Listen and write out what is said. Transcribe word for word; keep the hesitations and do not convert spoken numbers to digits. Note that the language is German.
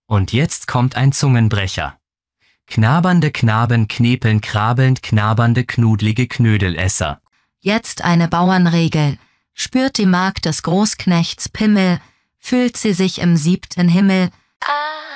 Und jetzt kommt ein Zungenbrecher. Knabernde Knaben knepeln krabelnd knabernde knudlige Knödelesser. Jetzt eine Bauernregel. Spürt die Magd des Großknechts Pimmel, fühlt sie sich im siebten Himmel. Ah.